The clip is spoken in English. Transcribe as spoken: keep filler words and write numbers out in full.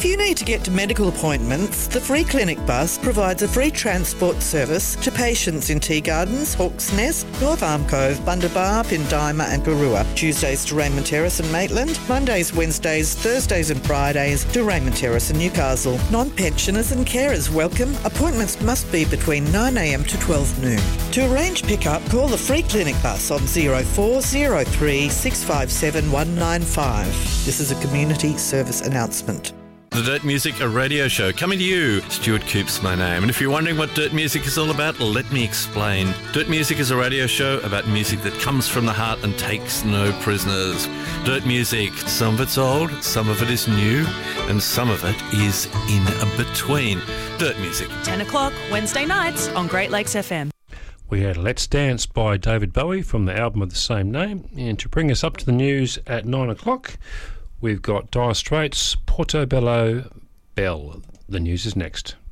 you need to get to medical appointments, the Free Clinic bus provides a free transport service to patients in Tea Gardens, Hawk's Nest, North Arm Cove, Bundabar, Pindima and Garua. Tuesdays to Raymond Terrace and Maitland, Mondays, Wednesdays, Thursdays and Fridays to Raymond Terrace and Newcastle. Non-pensioners and carers welcome. Appointments must be between nine a m to twelve noon. To arrange pick-up, call the Free Clinic bus on zero four zero three six five seven one nine five. This is a community service announcement. The Dirt Music, a radio show, coming to you. Stuart Coop's my name. And if you're wondering what Dirt Music is all about, let me explain. Dirt Music is a radio show about music that comes from the heart and takes no prisoners. Dirt Music, some of it's old, some of it is new, and some of it is in between. Dirt Music. ten o'clock, Wednesday nights on Great Lakes F M. We had Let's Dance by David Bowie from the album of the same name. And to bring us up to the news at nine o'clock, we've got Dire Straits, Portobello Bell. The news is next.